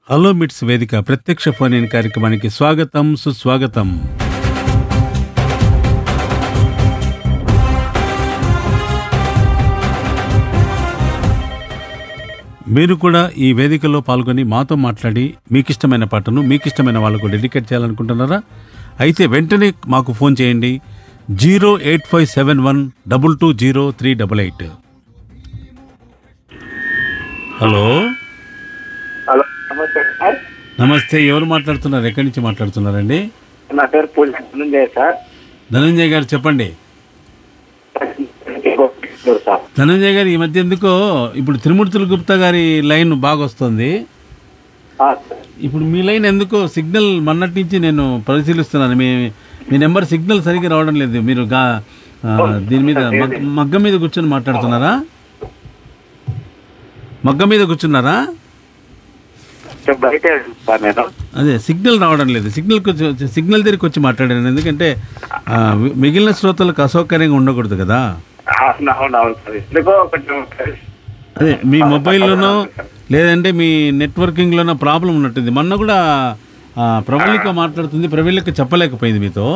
Hello మిట్స్ వేదిక ప్రత్యక్ష ఫోన్ ఇన్ కార్యక్రమానికి స్వాగతం సుస్వాగతం. మీరు కూడా ఈ వేదికలో పాల్గొని మాతో మాట్లాడి మీకిష్టమైన పాటను మీకిష్టమైన వాళ్ళకు డెడికేట్ చేయాలనుకుంటున్నారా? అయితే వెంటనే మాకు ఫోన్ చేయండి 08571220388. హలో హలో, నమస్తే సార్. నమస్తే, ఎవరు మాట్లాడుతున్నారు? ఎక్కడి నుంచి మాట్లాడుతున్నారండి? నా పేరు పూజ ధనంజయ్ సార్. ధనంజయ్ గారు చెప్పండి. సార్ ధనంజయ్ గారు, ఈ మధ్య ఎందుకో ఇప్పుడు త్రిమూర్తుల గుప్తా గారి లైన్ బాగా వస్తుంది. ఇప్పుడు మీ లైన్ ఎందుకో సిగ్నల్ మొన్నటి నుంచి నేను పరిశీలిస్తున్నాను. మీ నెంబర్ సిగ్నల్ సరిగ్గా రావడం లేదు. మీరు దీని మీద మగ్గం మీద కూర్చొని మాట్లాడుతున్నారా? మగ్గం మీద కూర్చున్నారా? బయట సార్ నేను. అదే సిగ్నల్ రావడం లేదు. సిగ్నల్ దగ్గరికి వచ్చి మాట్లాడాను. ఎందుకంటే మిగిలిన శ్రోతలకు అసౌకర్యంగా ఉండకూడదు కదా. అవునవును సార్. ఎందుకో కొంచెం అదే మీ మొబైల్లోనో లేదంటే మీ నెట్వర్కింగ్లోనో ప్రాబ్లం ఉన్నట్టుంది. మొన్న కూడా ప్రవళిక మాట్లాడుతుంది, ప్రవళిక చెప్పలేకపోయింది మీతో.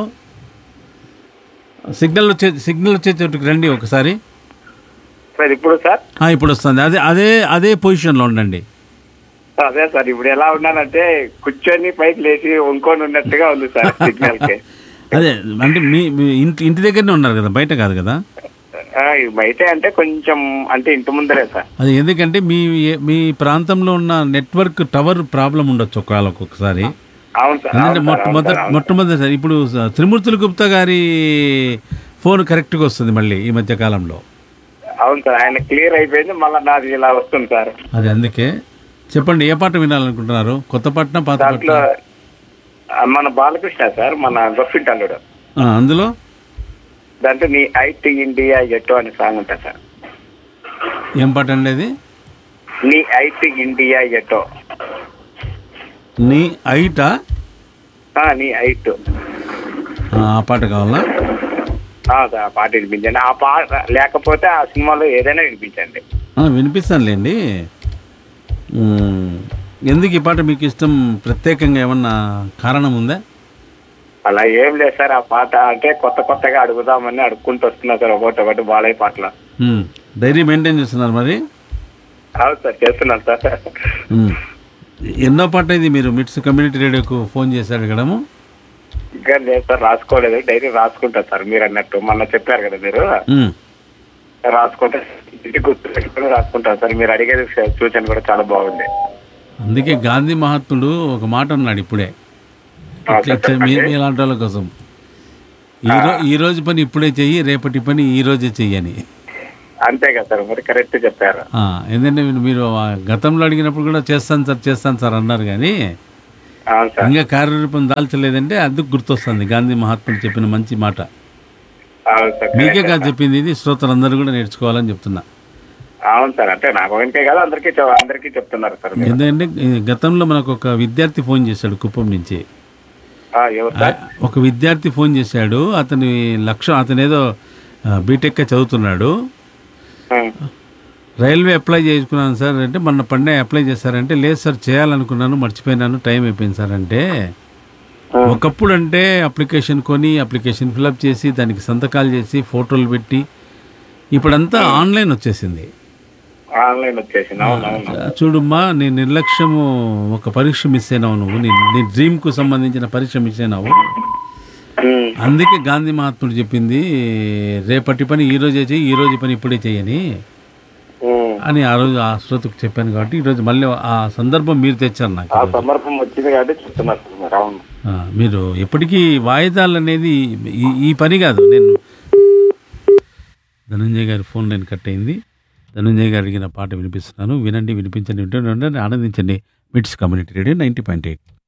సిగ్నల్ వచ్చే చోటుకి రండి ఒకసారి. సార్ ఇప్పుడు సార్ ఇప్పుడు వస్తుంది. అదే పొజిషన్లో ఉండండి. అదే సార్, ఇప్పుడు ఎలా ఉన్నానంటే కూర్చొని పైకి లేచి వంకొని ఉన్నట్టుగా ఉంది సార్ సిగ్నల్ కి. అదే అంటే మీ ఇంటి దగ్గరనే ఉన్నారు కదా, బయట కాదు కదా? బయట అంటే కొంచెం అంటే ఇంటి ముందరే సార్. అది ఎందుకంటే మీ ప్రాంతంలో ఉన్న నెట్వర్క్ టవర్ ప్రాబ్లం ఉండొచ్చు ఒక్కొక్కసారి. అవును సార్. ఎందుకంటే మొట్టమొదటిసారి ఇప్పుడు త్రిమూర్తుల గుప్తా గారి ఫోన్ కరెక్ట్గా వస్తుంది మళ్ళీ ఈ మధ్య కాలంలో. అవును సార్, ఆయన క్లియర్ అయిపోయింది, మళ్ళీ నాది ఇలా వస్తుంది సార్. అది అందుకే చెప్పండి, ఏ పాట వినాలనుకుంటున్నారు? కొత్త పాటనా పాత దాంట్లో పాట? మన బాలకృష్ణ సార్, మన గొప్పింటి అల్లుడు. అందులో దాంట్లో నీ ఐట్ ఇండియా ఎటో అనే సాంగ్ ఉంటుంది సార్. ఏం పాట అండి అది? నీ ఐట్ ఇండియా ఎటో. నీ ఐటా? నీ ఐట్. ఆ పాట కావాలా? ఆ పాట వినిపించండి. ఆ పాట లేకపోతే ఆ సినిమాలో ఏదైనా వినిపించండి. వినిపిస్తానులేండి. ఎందుకు ఈ పాట మీకు ఇష్టం? ప్రత్యేకంగా ఏమన్నా కారణం ఉందా? అలా ఏం లేదు సార్. ఆ పాట అంటే కొత్తగా అడుగుదామని అడుక్కుంటూ వస్తున్నా సార్, ఒకటి బాలయ్య పాటలు. డైరీ మెయింటైన్ చేస్తున్నారు మరి? అవును సార్, చేస్తున్నాను సార్. ఎన్నో పాట ఇది మీరు మిట్స్ కమ్యూనిటీ రేడియోకు ఫోన్ చేసి అడగడము? ఇంకా లేదు సార్, రాసుకోలేదు. డైరీ రాసుకుంటా సార్. మీరు అన్నట్టు మొన్న చెప్పారు కదా, మీరు రాసుకుంటే ఇంటికి గుర్తు పెట్టుకుని రాసుకుంటారు సార్. మీరు అడిగేది సూచన కూడా చాలా బాగుంది. అందుకే గాంధీ మహాత్ముడు ఒక మాట అన్నాడు ఇప్పుడే, మీలాంటి వాళ్ళ కోసం, ఈ రోజు పని ఇప్పుడే చెయ్యి, రేపటి పని ఈ రోజే చెయ్యని. అంతే కదా సార్, మరి కరెక్ట్ చెప్పారు. ఎందుకంటే మీరు గతంలో అడిగినప్పుడు కూడా చేస్తాను సార్ అన్నారు, కానీ ఇంకా కార్యరూపం దాల్చలేదంటే అందుకు గుర్తొస్తుంది గాంధీ మహాత్ముడు చెప్పిన మంచి మాట. మీకే కాదు చెప్పింది, ఇది శ్రోతలందరూ కూడా నేర్చుకోవాలని చెప్తున్నా. అవును సార్, అంటే నాకు ఇంకే కాదు, అందరికీ చెప్తున్నారు సార్. ఎందుకంటే గతంలో మనకు ఒక విద్యార్థి ఫోన్ చేశాడు కుప్పం నుంచి. ఒక విద్యార్థి ఫోన్ చేశాడు. అతను ఏదో బీటెక్ చదువుతున్నాడు. రైల్వే అప్లై చేసుకున్నాను సార్ అంటే, మొన్న పండే అప్లై చేశారంటే, లేదు సార్ చేయాలనుకున్నాను మర్చిపోయినాను, టైం అయిపోయింది సార్ అంటే. ఒకప్పుడు అంటే అప్లికేషన్ ఫిల్అప్ చేసి దానికి సంతకాలు చేసి ఫోటోలు పెట్టి, ఇప్పుడంతా ఆన్లైన్ వచ్చేసింది. చూడమ్మా, నీ నిర్లక్ష్యము, ఒక పరీక్ష మిస్ అయినావు నువ్వు, నీ డ్రీమ్కు సంబంధించిన పరీక్ష మిస్ అయినావు. అందుకే గాంధీ మహాత్ముడు చెప్పింది రేపటి పని ఈ రోజే చెయ్యి, ఈ రోజు పని ఇప్పుడే చెయ్యని అని ఆ రోజు ఆ శ్రోతకు చెప్పాను. కాబట్టి ఈరోజు మళ్ళీ ఆ సందర్భం మీరు తెచ్చారు నాకు. మీరు ఎప్పటికీ వాయిదాలు అనేది ఈ పని కాదు. నేను ధనంజయ్ గారి ఫోన్ లైన్ కట్ అయింది. ధనంజయ్ గారు అడిగిన పాట వినిపిస్తున్నాను, వినండి, వినిపించండి, ఆనందించండి. మిట్స్ కమ్యూనిటీ రేడియో 90.8.